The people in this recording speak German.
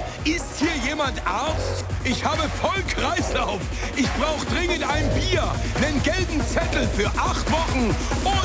Ist hier jemand Arzt? Ich habe Vollkreislauf. Ich brauche dringend ein Bier, einen gelben Zettel für 8 Wochen